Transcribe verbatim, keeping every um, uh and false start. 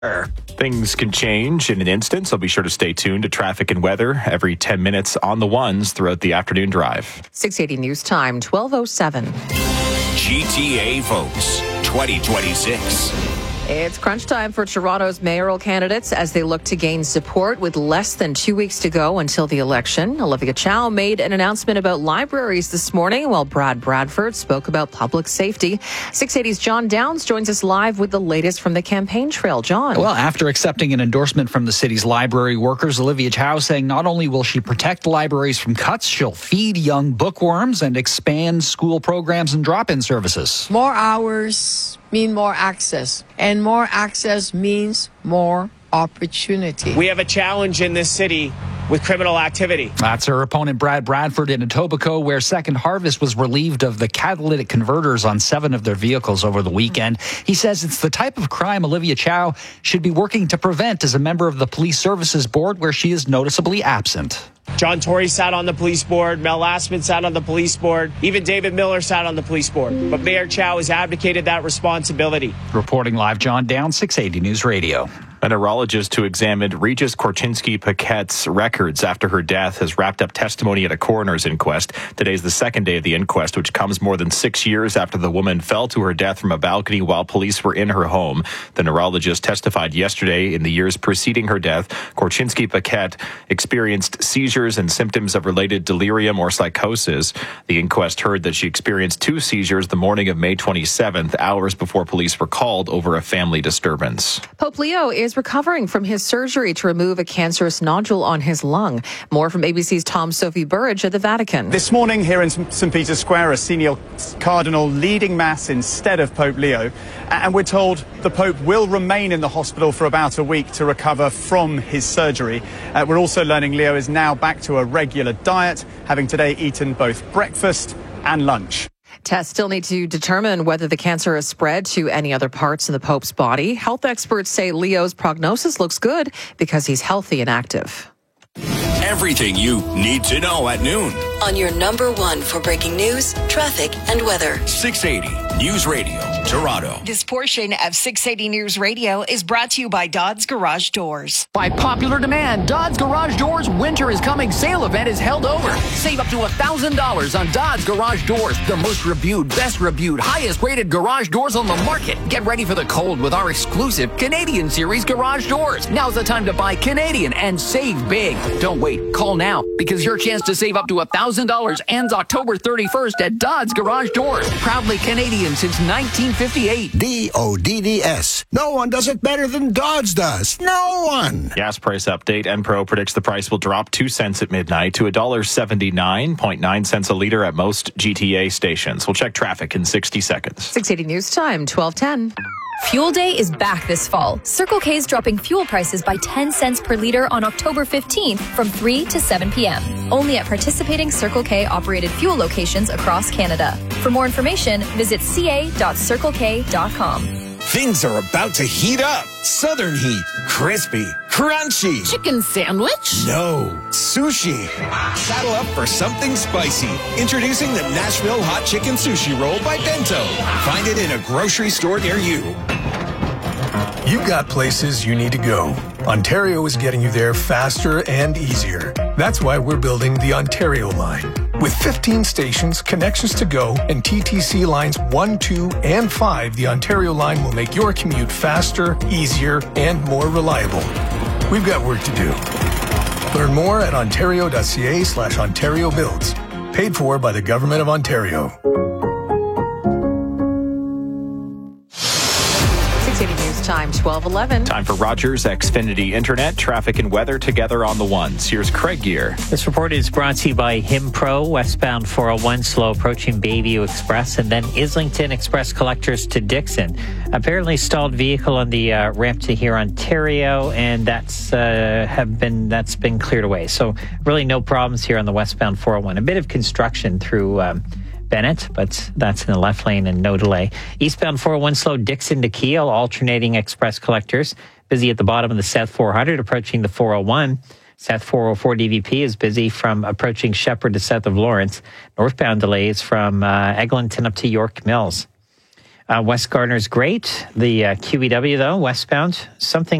Things can change in an instant, so be sure to stay tuned to traffic and weather every ten minutes on the ones throughout the afternoon drive. six eighty News Time, twelve oh seven. G T A votes twenty twenty-six. It's crunch time for Toronto's mayoral candidates as they look to gain support with less than two weeks to go until the election. Olivia Chow made an announcement about libraries this morning, while Brad Bradford spoke about public safety. six eighty's John Downs joins us live with the latest from the campaign trail. John. Well, after accepting an endorsement from the city's library workers, Olivia Chow saying not only will she protect libraries from cuts, she'll feed young bookworms and expand school programs and drop-in services. More hours mean more access, and more access means more opportunity. We have a challenge in this city with criminal activity. That's her opponent, Brad Bradford, in Etobicoke, where Second Harvest was relieved of the catalytic converters on seven of their vehicles over the weekend. He says it's the type of crime Olivia Chow should be working to prevent as a member of the Police Services Board, where she is noticeably absent. John Tory sat on the police board, Mel Lastman sat on the police board, even David Miller sat on the police board. But Mayor Chow has abdicated that responsibility. Reporting live, John Downs, six eighty News Radio. A neurologist who examined Regis Korchinski-Paquette's records after her death has wrapped up testimony at a coroner's inquest. Today's the second day of the inquest, which comes more than six years after the woman fell to her death from a balcony while police were in her home. The neurologist testified yesterday in the years preceding her death, Korchinski-Paquette experienced seizures and symptoms of related delirium or psychosis. The inquest heard that she experienced two seizures the morning of May twenty-seventh, hours before police were called over a family disturbance. Pope Leo is recovering from his surgery to remove a cancerous nodule on his lung. More from A B C's Tom Sophie Burridge at the Vatican. This morning here in Saint Peter's Square, a senior cardinal leading mass instead of Pope Leo. And we're told the Pope will remain in the hospital for about a week to recover from his surgery. Uh, we're also learning Leo is now back to a regular diet, having today eaten both breakfast and lunch. Tests still need to determine whether the cancer has spread to any other parts of the Pope's body. Health experts say Leo's prognosis looks good because he's healthy and active. Everything you need to know at noon. On your number one for breaking news, traffic, and weather. six eighty News Radio, Toronto. This portion of six eighty News Radio is brought to you by Dodds Garage Doors. By popular demand, Dodds Garage Doors Winter is Coming sale event is held over. Save up to one thousand dollars on Dodds Garage Doors, the most reviewed, best reviewed, highest rated garage doors on the market. Get ready for the cold with our exclusive Canadian Series garage doors. Now's the time to buy Canadian and save big. Don't wait. Call now because your chance to save up to one thousand dollars ends October thirty-first at Dodds Garage Doors. Proudly Canadian since nineteen fifty-eight. D O D D S. No one does it better than Dodds does. No one. Gas price update. Enpro predicts the price will drop two cents at midnight to one dollar seventy-nine point nine cents a litre at most G T A stations. We'll check traffic in sixty seconds. six eighty News Time, twelve ten. Fuel Day is back this fall. Circle K is dropping fuel prices by ten cents per litre on October fifteenth from three to seven p.m. Only at participating Circle K operated fuel locations across Canada. For more information, visit c a dot circle k dot com. Things are about to heat up. Southern heat. Crispy. Crunchy. Chicken sandwich? No. Sushi. Saddle up for something spicy. Introducing the Nashville Hot Chicken Sushi Roll by Bento. Find it in a grocery store near you. You've got places you need to go. Ontario is getting you there faster and easier. That's why we're building the Ontario line. With fifteen stations, connections to go, and T T C lines one, two, and five, the Ontario line will make your commute faster, easier, and more reliable. We've got work to do. Learn more at ontario.ca slash Ontario Builds. Paid for by the Government of Ontario. six eighty News Time, twelve eleven. Time for Rogers Xfinity Internet, traffic and weather together on the ones. Here's Craig Gear. This report is brought to you by Himpro, westbound four oh one slow approaching Bayview Express, and then Islington Express collectors to Dixon. Apparently stalled vehicle on the uh, ramp to here, Ontario, and that's uh, have been that's been cleared away. So really no problems here on the westbound four oh one. A bit of construction through Um, Bennett, but that's in the left lane and no delay. Eastbound four oh one slow Dixon to Kiel, alternating express collectors. Busy at the bottom of the South four hundred, approaching the four oh one. South four oh four D V P is busy from approaching Shepherd to south of Lawrence. Northbound delays from uh, Eglinton up to York Mills. Uh, West Gardner's great. The uh, Q E W, though, westbound, something